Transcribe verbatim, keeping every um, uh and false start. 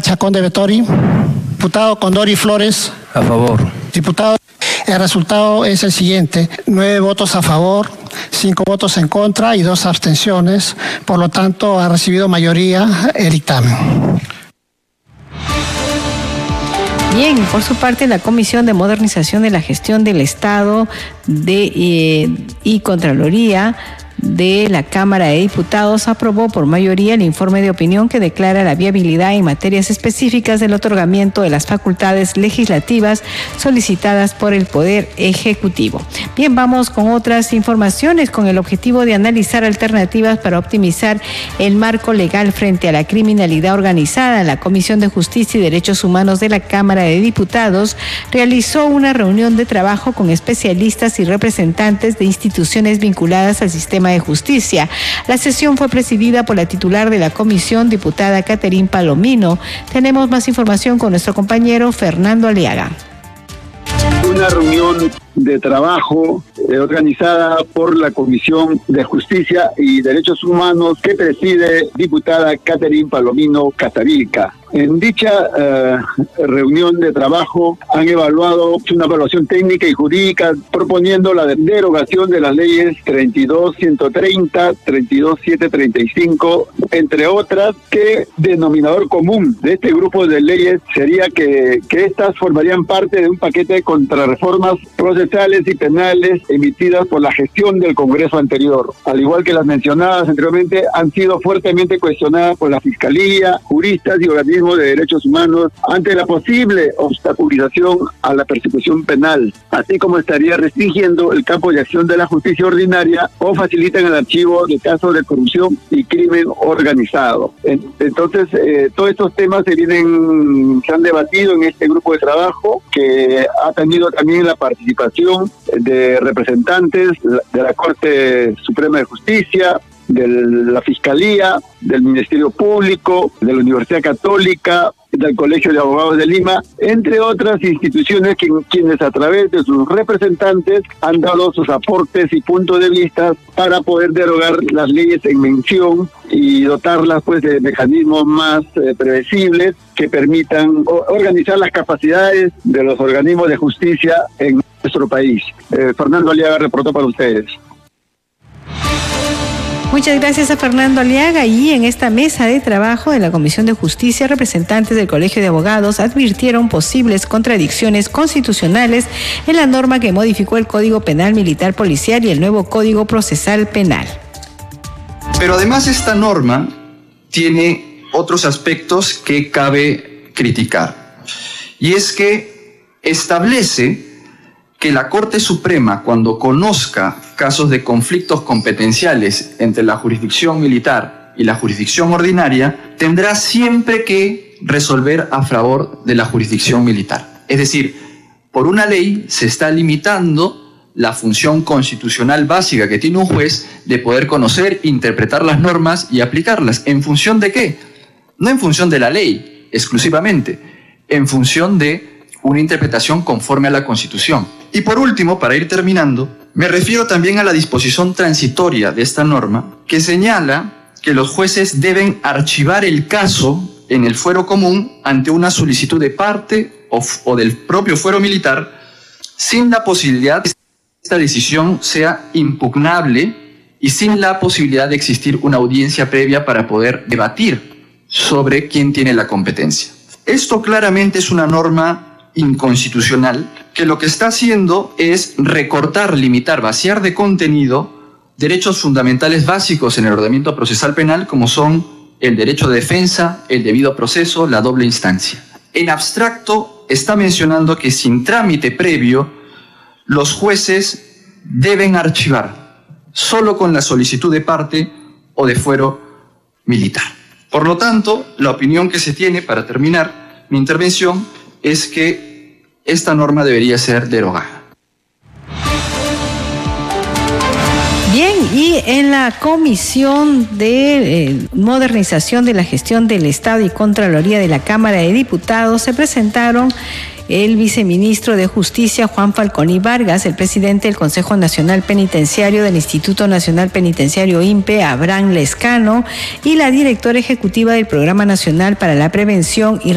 Chacón de Vettori. Diputado Condori Flores. A favor. Diputado, el resultado es el siguiente: nueve votos a favor, cinco votos en contra y dos abstenciones. Por lo tanto, ha recibido mayoría el dictamen. Bien, por su parte, la Comisión de Modernización de la Gestión del Estado de, eh, y Contraloría de la Cámara de Diputados aprobó por mayoría el informe de opinión que declara la viabilidad en materias específicas del otorgamiento de las facultades legislativas solicitadas por el Poder Ejecutivo. Bien, vamos con otras informaciones con el objetivo de analizar alternativas para optimizar el marco legal frente a la criminalidad organizada. La Comisión de Justicia y Derechos Humanos de la Cámara de Diputados realizó una reunión de trabajo con especialistas y representantes de instituciones vinculadas al sistema de Justicia. La sesión fue presidida por la titular de la comisión, diputada Catherine Palomino. Tenemos más información con nuestro compañero Fernando Aliaga. Una reunión de trabajo eh, organizada por la Comisión de Justicia y Derechos Humanos que preside diputada Catherine Palomino Casavilca. En dicha eh, reunión de trabajo han evaluado una evaluación técnica y jurídica proponiendo la derogación de las leyes treinta y dos ciento treinta, treinta y dos setecientos treinta y cinco, entre otras, que denominador común de este grupo de leyes sería que, que estas formarían parte de un paquete de contrarreformas procesales y penales emitidas por la gestión del Congreso anterior. Al igual que las mencionadas anteriormente, han sido fuertemente cuestionadas por la Fiscalía, juristas y organismos de derechos humanos ante la posible obstaculización a la persecución penal, así como estaría restringiendo el campo de acción de la justicia ordinaria o facilitan el archivo de casos de corrupción y crimen organizado. Entonces, eh, todos estos temas se vienen, se han debatido en este grupo de trabajo, que ha tenido también la participación de representantes de la Corte Suprema de Justicia, de la Fiscalía, del Ministerio Público, de la Universidad Católica, del Colegio de Abogados de Lima, entre otras instituciones que, quienes a través de sus representantes han dado sus aportes y puntos de vista para poder derogar las leyes en mención y dotarlas pues de mecanismos más eh, previsibles que permitan o, organizar las capacidades de los organismos de justicia en nuestro país. Eh, Fernando Aliaga reportó para ustedes. Muchas gracias a Fernando Aliaga. Y en esta mesa de trabajo de la Comisión de Justicia, representantes del Colegio de Abogados advirtieron posibles contradicciones constitucionales en la norma que modificó el Código Penal Militar Policial y el nuevo Código Procesal Penal. Pero además esta norma tiene otros aspectos que cabe criticar. Y es que establece que la Corte Suprema, cuando conozca casos de conflictos competenciales entre la jurisdicción militar y la jurisdicción ordinaria, tendrá siempre que resolver a favor de la jurisdicción militar. Es decir, por una ley se está limitando la función constitucional básica que tiene un juez de poder conocer, interpretar las normas y aplicarlas. ¿En función de qué? No en función de la ley exclusivamente, en función de una interpretación conforme a la Constitución. Y por último, para ir terminando, me refiero también a la disposición transitoria de esta norma, que señala que los jueces deben archivar el caso en el fuero común ante una solicitud de parte o, o del propio fuero militar, sin la posibilidad de que esta decisión sea impugnable y sin la posibilidad de existir una audiencia previa para poder debatir sobre quién tiene la competencia. Esto claramente es una norma inconstitucional que lo que está haciendo es recortar, limitar, vaciar de contenido derechos fundamentales básicos en el ordenamiento procesal penal, como son el derecho de defensa, el debido proceso, la doble instancia. En abstracto está mencionando que sin trámite previo los jueces deben archivar solo con la solicitud de parte o de fuero militar. Por lo tanto, la opinión que se tiene, para terminar mi intervención, es que esta norma debería ser derogada. Bien, y en la Comisión de eh, Modernización de la Gestión del Estado y Contraloría de la Cámara de Diputados se presentaron el viceministro de Justicia, Juan Falconi Vargas, el presidente del Consejo Nacional Penitenciario del Instituto Nacional Penitenciario I N P E, Abraham Lescano, y la directora ejecutiva del Programa Nacional para la Prevención y